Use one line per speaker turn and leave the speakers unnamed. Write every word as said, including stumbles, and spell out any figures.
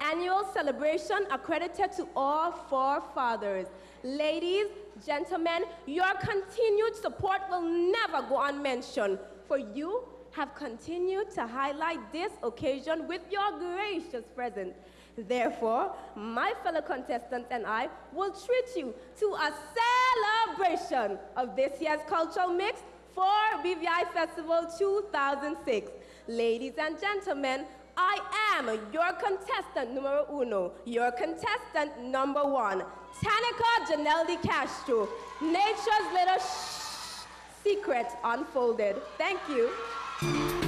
annual celebration accredited to all forefathers. Ladies, gentlemen, your continued support will never go unmentioned, for you have continued to highlight this occasion with your gracious presence. Therefore, my fellow contestants and I will treat you to a celebration of this year's cultural mix for B V I Festival two thousand six. Ladies and gentlemen, I am your contestant numero uno, your contestant number one, Tanika Janelle Castro, nature's little shh secret unfolded. Thank you.